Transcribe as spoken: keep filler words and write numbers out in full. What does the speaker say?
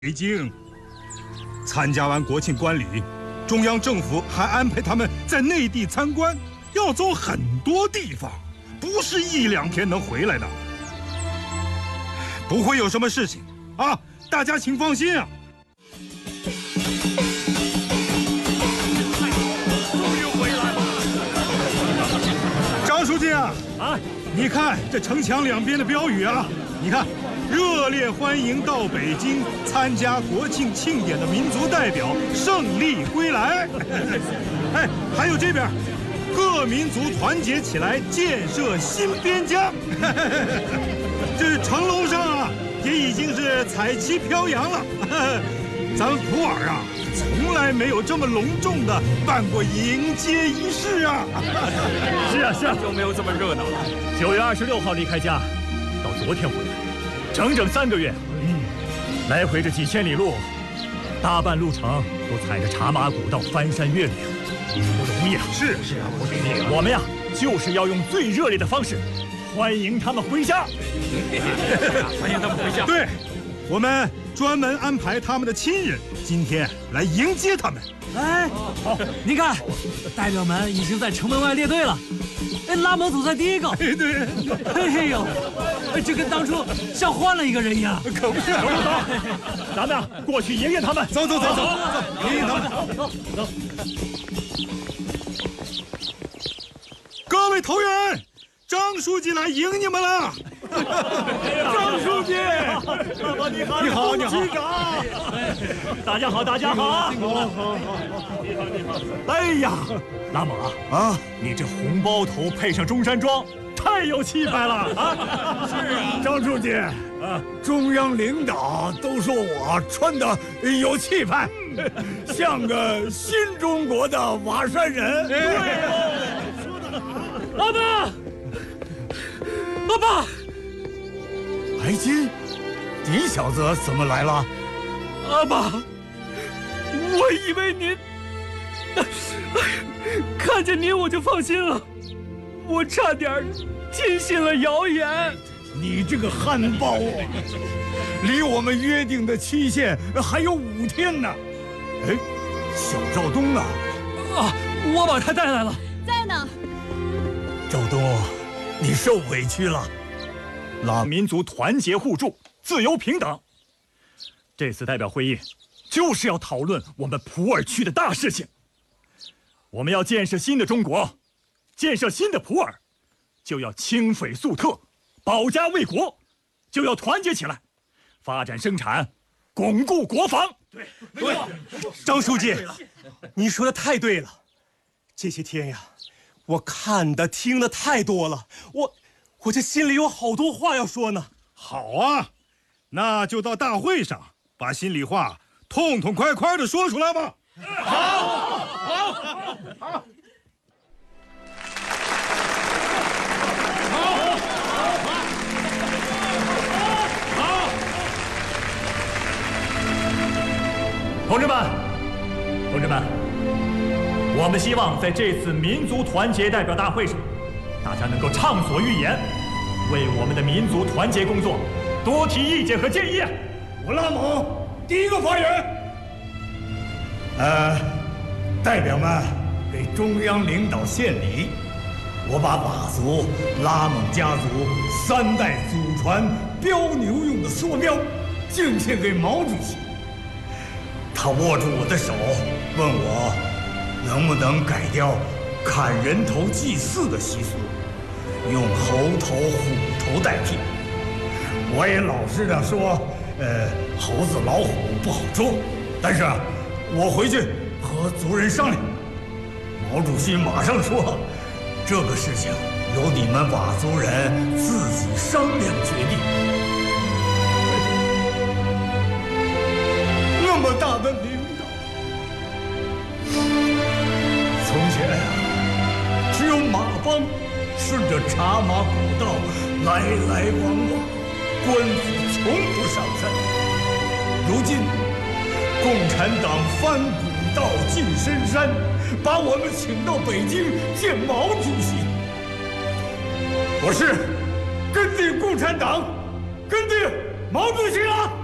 北京。参加完国庆观礼，中央政府还安排他们在内地参观，要走很多地方，不是一两天能回来的。不会有什么事情啊，大家请放心啊。 终于回来了。 张书记啊， 啊， 你看这城墙两边的标语啊，你看。 热烈欢迎到北京参加国庆庆典的民族代表胜利归来。哎，还有这边，各民族团结起来建设新边疆。这城楼上啊，也已经是彩旗飘扬了。咱们普洱啊，从来没有这么隆重的办过迎接仪式啊。 是啊是啊，就没有这么热闹了。九月二十六号离开家，到昨天回来。 整整三个月，嗯，来回这几千里路，大半路程都踩着茶马古道翻山越岭，不容易啊！ 是是啊，不容易啊！ 我们呀，就是要用最热烈的方式欢迎他们回家。欢迎他们回家。 对，我们专门安排他们的亲人今天来迎接他们。 哎，好，您看，代表们已经在城门外列队了。 哎，拉蒙走在第一个。 对对， 哎呦，这跟当初像换了一个人一样。 可不是。 走走走，咱们过去迎迎他们。 走走走走走，迎迎他们。 走走。 各位投员，张书记来迎你们了。 张书记，你好， 你好，你好， 局长，大家好，大家好，好，好，好，你好，你好。哎呀，拉蒙啊，啊，你这红包头配上中山装，太有气派了啊！ 是啊，张书记，啊，中央领导都说我穿的有气派，像个新中国的瓦山人。 对哦，说得好，阿爸，阿爸。 白金，你小子怎么来了？ 阿爸，我以为您，看见您我就放心了，我差点听信了谣言。 你这个汉豹啊，离我们约定的期限还有五天呢。哎，小赵东呢？ 啊，我把他带来了， 在呢。 赵东，你受委屈了。 让民族团结互助、自由平等。这次代表会议就是要讨论我们普洱区的大事情。我们要建设新的中国，建设新的普洱，就要清匪肃特，保家卫国，就要团结起来，发展生产，巩固国防。对对，张书记，你说的太对了。这些天呀，我看的、听的太多了，我。 我这心里有好多话要说呢。 好啊，那就到大会上把心里话痛痛快快的说出来吧。 好，好，好，好，同志们，同志们，我们希望在这次民族团结代表大会上。 大家能够畅所欲言，为我们的民族团结工作多提意见和建议。 我拉蒙第一个发言。呃，代表们给中央领导献礼，我把佤族拉蒙家族三代祖传标牛用的梭镖敬献给毛主席。他握住我的手，问我能不能改掉砍人头祭祀的习俗。 用猴头、虎头代替，我也老实的说，呃，猴子、老虎不好捉，但是啊，我回去和族人商量。毛主席马上说，这个事情由你们佤族人自己商量决定。那么大的领导，从前啊，只有马帮。 顺着茶马古道来来往往，官府从不上山。如今，共产党翻古道进深山，把我们请到北京见毛主席。我是跟定共产党，跟定毛主席了。